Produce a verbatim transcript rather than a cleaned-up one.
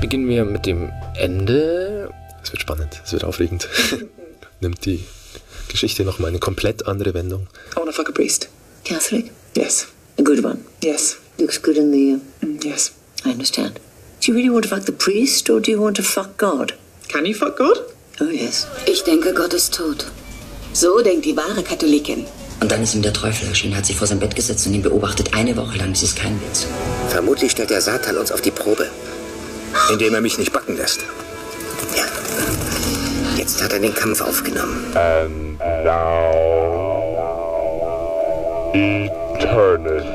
Beginnen wir mit dem Ende. Es wird spannend, es wird aufregend. Nimmt die Geschichte nochmal eine komplett andere Wendung. I want to fuck a priest. Catholic? Yes. A good one? Yes. Looks good in the... Uh, Mm, yes. I understand. Do you really want to fuck the priest or do you want to fuck God? Can you fuck God? Oh, yes. Ich denke, Gott ist tot. So denkt die wahre Katholikin. Und dann ist ihm der Teufel erschienen, hat sich vor sein Bett gesetzt und ihn beobachtet. Eine Woche lang, das ist kein Witz. Vermutlich stellt der Satan uns auf die Probe. Indem er mich nicht backen lässt. Ja. Jetzt hat er den Kampf aufgenommen. And now, eternity.